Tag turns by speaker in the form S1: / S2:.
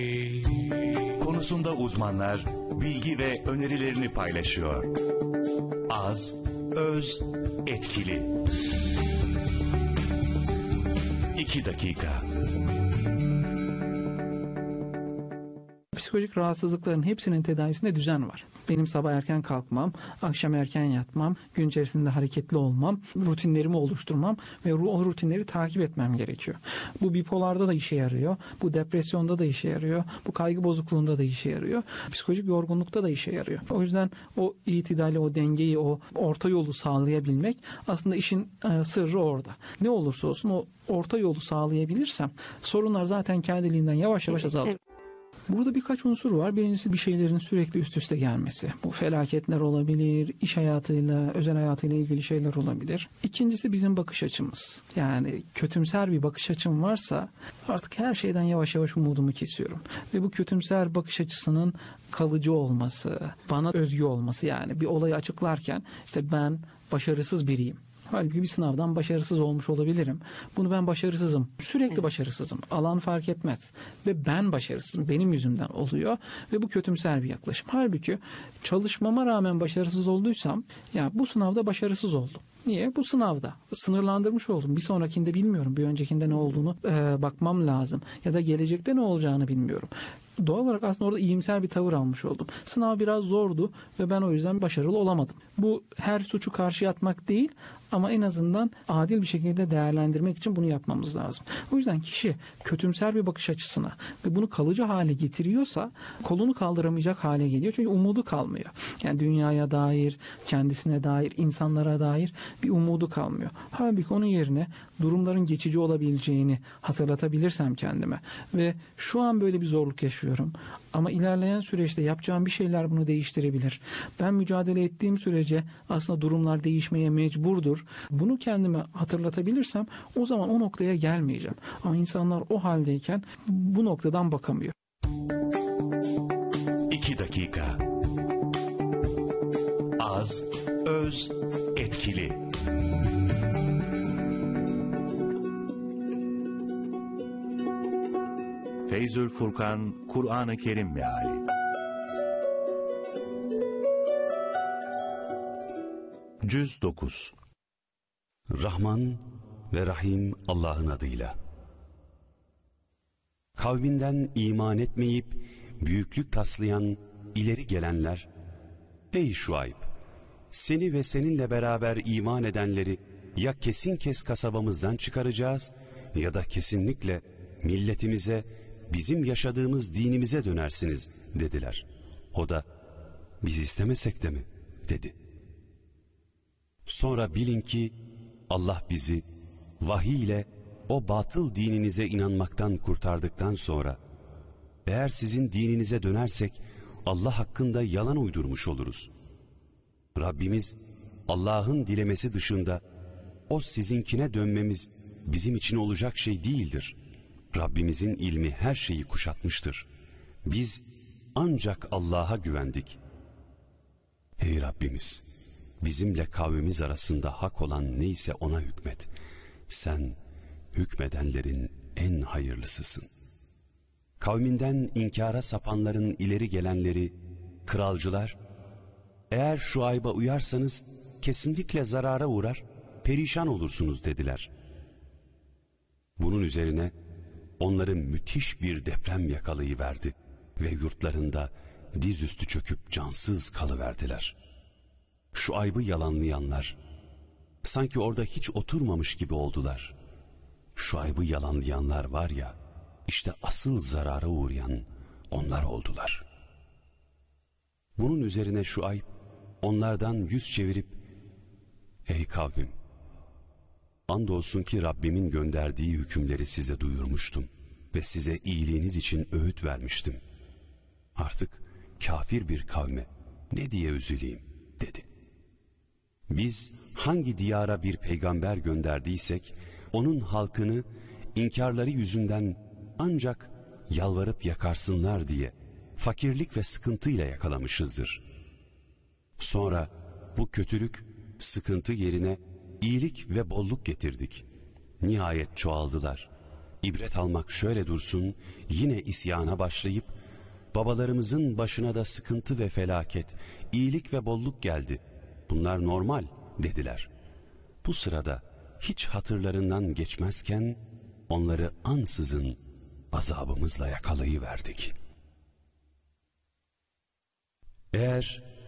S1: Konusunda uzmanlar bilgi ve önerilerini paylaşıyor. Az, öz, etkili. 2 dakika.
S2: Psikolojik rahatsızlıkların hepsinin tedavisinde düzen var. Benim sabah erken kalkmam, akşam erken yatmam, gün içerisinde hareketli olmam, rutinlerimi oluşturmam ve o rutinleri takip etmem gerekiyor. Bu bipolarda da işe yarıyor, bu depresyonda da işe yarıyor, bu kaygı bozukluğunda da işe yarıyor, psikolojik yorgunlukta da işe yarıyor. O yüzden o itidali, o dengeyi, o orta yolu sağlayabilmek aslında işin sırrı orada. Ne olursa olsun o orta yolu sağlayabilirsem sorunlar zaten kendiliğinden yavaş yavaş azalır. Burada birkaç unsur var. Birincisi bir şeylerin sürekli üst üste gelmesi. Bu felaketler olabilir, iş hayatıyla, özel hayatıyla ilgili şeyler olabilir. İkincisi bizim bakış açımız. Yani kötümser bir bakış açım varsa artık her şeyden yavaş yavaş umudumu kesiyorum. Ve bu kötümser bakış açısının kalıcı olması, bana özgü olması, yani bir olayı açıklarken işte ben başarısız biriyim. Halbuki bir sınavdan başarısız olmuş olabilirim. Bunu ben başarısızım, sürekli başarısızım. Alan fark etmez. Ve ben başarısızım, benim yüzümden oluyor. Ve bu kötümser bir yaklaşım. Halbuki çalışmama rağmen başarısız olduysam, ya bu sınavda başarısız oldum. Niye? Bu sınavda sınırlandırmış oldum. Bir sonrakinde bilmiyorum. Bir öncekinde ne olduğunu bakmam lazım. Ya da gelecekte ne olacağını bilmiyorum. Doğal olarak aslında orada iyimser bir tavır almış oldum. Sınav biraz zordu ve ben o yüzden başarılı olamadım. Bu her suçu karşıya atmak değil ama en azından adil bir şekilde değerlendirmek için bunu yapmamız lazım. O yüzden kişi kötümser bir bakış açısına ve bunu kalıcı hale getiriyorsa kolunu kaldıramayacak hale geliyor. Çünkü umudu kalmıyor. Yani dünyaya dair, kendisine dair, insanlara dair bir umudu kalmıyor. Halbuki onun yerine durumların geçici olabileceğini hatırlatabilirsem kendime ve şu an böyle bir zorluk yaşıyorum ama ilerleyen süreçte yapacağım bir şeyler bunu değiştirebilir. Ben mücadele ettiğim sürece aslında durumlar değişmeye mecburdur. Bunu kendime hatırlatabilirsem o zaman o noktaya gelmeyeceğim. Ama insanlar o haldeyken bu noktadan bakamıyor.
S1: 2 dakika. Az, öz, etkili. Feyzül Furkan, Kur'an-ı Kerim Meali. Cüz 9.
S3: Rahman ve Rahim Allah'ın adıyla. Kavminden iman etmeyip büyüklük taslayan ileri gelenler, ey Şuayb, seni ve seninle beraber iman edenleri ya kesin kes kasabamızdan çıkaracağız ya da kesinlikle milletimize, bizim yaşadığımız dinimize dönersiniz dediler. O da biz istemesek de mi dedi. Sonra bilin ki Allah bizi vahiy ile o batıl dininize inanmaktan kurtardıktan sonra eğer sizin dininize dönersek Allah hakkında yalan uydurmuş oluruz. Rabbimiz Allah'ın dilemesi dışında o sizinkine dönmemiz bizim için olacak şey değildir. Rabbimizin ilmi her şeyi kuşatmıştır. Biz ancak Allah'a güvendik. Ey Rabbimiz, bizimle kavmimiz arasında hak olan neyse ona hükmet. Sen hükmedenlerin en hayırlısısın. Kavminden inkara sapanların ileri gelenleri, kralcılar, eğer Şuayb'a uyarsanız kesinlikle zarara uğrar, perişan olursunuz dediler. Bunun üzerine onları müthiş bir deprem yakalayıverdi ve yurtlarında dizüstü çöküp cansız kalıverdiler. Şuayb'ı yalanlayanlar sanki orada hiç oturmamış gibi oldular. Şuayb'ı yalanlayanlar var ya, işte asıl zarara uğrayan onlar oldular. Bunun üzerine Şuayb onlardan yüz çevirip, ey kavmim, andolsun ki Rabbimin gönderdiği hükümleri size duyurmuştum ve size iyiliğiniz için öğüt vermiştim. Artık kafir bir kavme ne diye üzüleyim dedi. Biz hangi diyara bir peygamber gönderdiysek onun halkını inkarları yüzünden ancak yalvarıp yakarsınlar diye fakirlik ve sıkıntıyla yakalamışızdır. Sonra bu kötülük, sıkıntı yerine iyilik ve bolluk getirdik. Nihayet çoğaldılar ibret almak şöyle dursun, yine isyana başlayıp, babalarımızın başına da sıkıntı ve felaket, iyilik ve bolluk geldi. Bunlar normal dediler. Bu sırada hiç hatırlarından geçmezken, onları ansızın azabımızla yakalayıverdik. Eğer